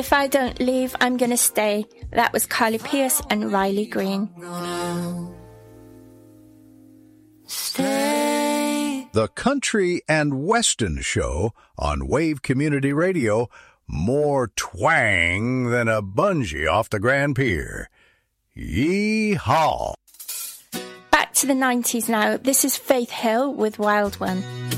If I Don't Leave, I'm Gonna Stay. That was Carly Pearce and Riley Green. Stay. The Country and Western Show on Wave Community Radio. More twang than a bungee off the Grand Pier. Yee-haw. Back to the 90s now. This is Faith Hill with Wild One.